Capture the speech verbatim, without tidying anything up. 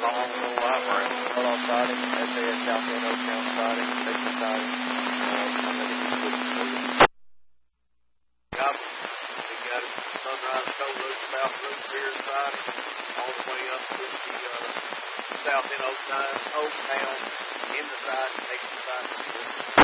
long little light room. Hold on, siding. S A S South End Oaktown siding. Safety siding. Got we got it. Sunrise Toll Road, South Road, Pier siding, all the way up to the uh, South End Oaktown, Oaktown, in the side, exit side.